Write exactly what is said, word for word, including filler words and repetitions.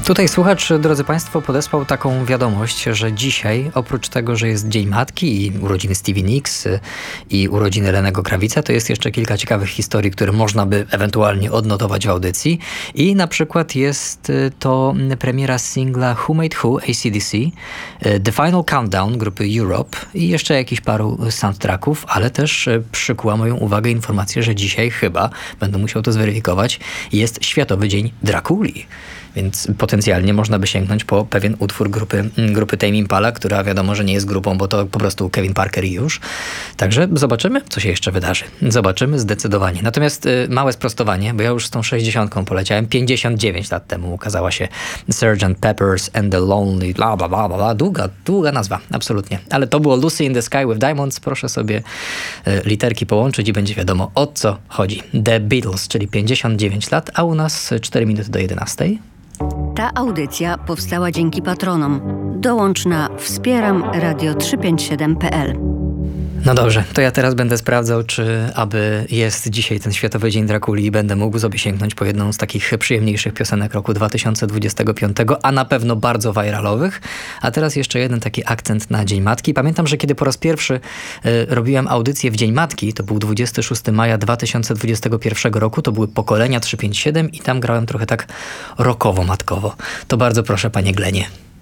Tutaj słuchacz, drodzy Państwo, podesłał taką wiadomość, że dzisiaj oprócz tego, że jest Dzień Matki i urodziny Stevie Nicks i urodziny Lennego Krawica, to jest jeszcze kilka ciekawych historii, które można by ewentualnie odnotować w audycji. I na przykład jest to premiera singla Who Made Who, A C D C, The Final Countdown grupy Europe i jeszcze jakichś paru soundtracków, ale też przykuła moją uwagę informacja, że dzisiaj chyba, będę musiał to zweryfikować, jest Światowy Dzień Drakuli. Więc potencjalnie można by sięgnąć po pewien utwór grupy, grupy Tame Impala, która wiadomo, że nie jest grupą, bo to po prostu Kevin Parker i już. Także zobaczymy, co się jeszcze wydarzy. Zobaczymy zdecydowanie. Natomiast y, małe sprostowanie, bo ja już z tą sześćdziesiątką poleciałem. pięćdziesiąt dziewięć lat temu ukazała się sergeant Pepper's and the Lonely... Bla, bla, bla, bla. Długa, długa nazwa, absolutnie. Ale to było Lucy in the Sky with Diamonds. Proszę sobie y, literki połączyć i będzie wiadomo, o co chodzi. The Beatles, czyli pięćdziesiąt dziewięć lat, a u nas cztery minuty do jedenastej. Ta audycja powstała dzięki patronom. Dołącz na wspieram radio trzysta pięćdziesiąt siedem kropka p l. No dobrze, to ja teraz będę sprawdzał, czy aby jest dzisiaj ten Światowy Dzień Drakuli i będę mógł sobie sięgnąć po jedną z takich przyjemniejszych piosenek roku dwa tysiące dwudziestego piątego, a na pewno bardzo viralowych. A teraz jeszcze jeden taki akcent na Dzień Matki. Pamiętam, że kiedy po raz pierwszy y, robiłem audycję w Dzień Matki, to był dwudziestego szóstego maja dwa tysiące dwudziestego pierwszego roku, to były Pokolenia trzysta pięćdziesiąt siedem i tam grałem trochę tak rockowo, matkowo. To bardzo proszę, panie Glenie.